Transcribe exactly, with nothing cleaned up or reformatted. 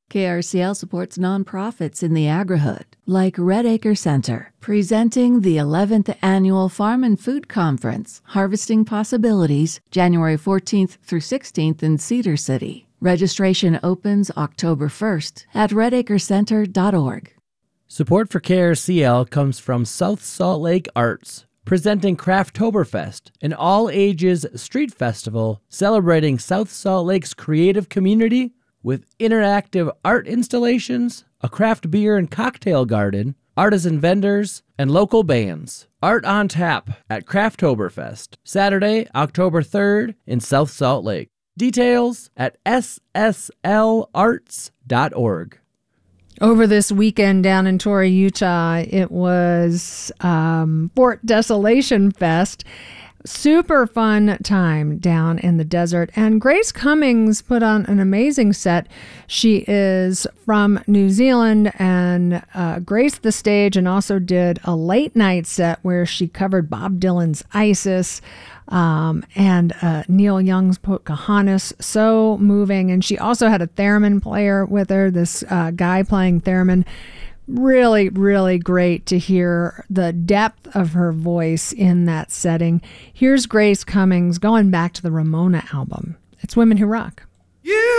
K R C L supports nonprofits in the Agri-Hood, like Red Acre Center, presenting the eleventh Annual Farm and Food Conference, Harvesting Possibilities, January fourteenth through sixteenth in Cedar City. Registration opens October first at red acre center dot org. Support for K R C L comes from South Salt Lake Arts, presenting Crafttoberfest, an all-ages street festival celebrating South Salt Lake's creative community with interactive art installations, a craft beer and cocktail garden, artisan vendors, and local bands. Art on tap at Crafttoberfest, Saturday, October third in South Salt Lake. Details at s s l arts dot org. Over this weekend down in Torrey, Utah, it was um, Fort Desolation Fest. Super fun time down in the desert. And Grace Cummings put on an amazing set. She is from New Zealand and uh, graced the stage and also did a late night set where she covered Bob Dylan's Isis um, and uh, Neil Young's Pocahontas. So moving. And she also had a theremin player with her, this uh, guy playing theremin. Really, really great to hear the depth of her voice in that setting. Here's Grace Cummings going back to the Ramona album. It's Women Who Rock. You